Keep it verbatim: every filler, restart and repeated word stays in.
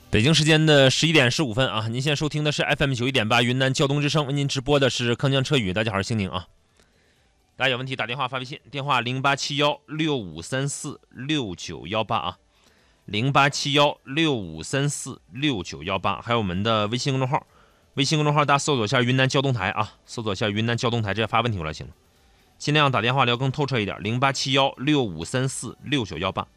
北京时间的十一点十五分啊，您现在收听的是 F M 九一点八云南交通之声，为您直播的是铿锵车语。大家好，我是星宁啊。大家有问题打电话发微信，电话零八七幺六五三四六九幺八啊，零八七幺六五三四六九幺八，还有我们的微信公众号，微信公众号大家搜索一下云南交通台啊，搜索一下云南交通台，直接发问题过来行了。尽量打电话聊更透彻一点，零八七幺六五三四六九幺八。